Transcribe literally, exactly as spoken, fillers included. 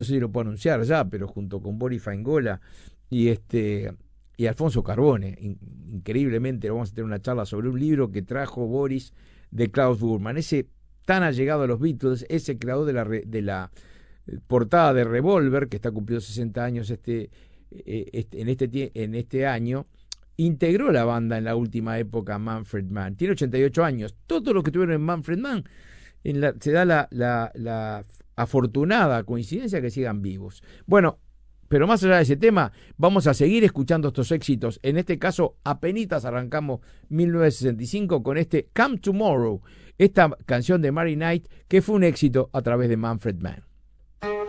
sé si lo puedo anunciar ya, pero junto con Boris Faingola y este y Alfonso Carbone, in, increíblemente vamos a tener una charla sobre un libro que trajo Boris de Klaus Burman, ese tan allegado a los Beatles, ese creador de la, de la portada de Revolver, que está cumpliendo sesenta años este, este, en, este, en este año, integró la banda en la última época Manfred Mann, tiene ochenta y ocho años, todos los que tuvieron en Manfred Mann, en la, se da la, la, la afortunada coincidencia que sigan vivos. Bueno, pero más allá de ese tema, vamos a seguir escuchando estos éxitos. En este caso, apenitas arrancamos mil novecientos sesenta y cinco con este Come Tomorrow, esta canción de Mary Knight que fue un éxito a través de Manfred Mann.